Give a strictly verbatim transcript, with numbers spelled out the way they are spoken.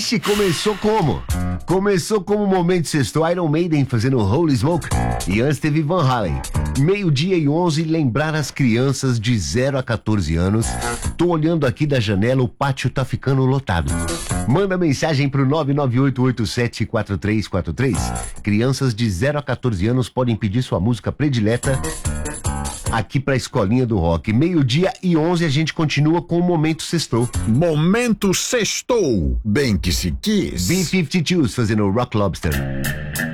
Ixi, começou como? Começou como o momento sextou, Iron Maiden fazendo Holy Smoke. E antes teve Van Halen. Meio-dia e onze, lembrar as crianças de zero a quatorze anos. Tô olhando aqui da janela, o pátio tá ficando lotado. Manda mensagem pro nove nove oito oito sete quatro três quatro três. Crianças de zero a quatorze anos podem pedir sua música predileta aqui pra Escolinha do Rock. Meio-dia e onze, a gente continua com o Momento Sextou. Momento Sextou, bem que se quis. B cinquenta e dois fazendo Rock Lobster.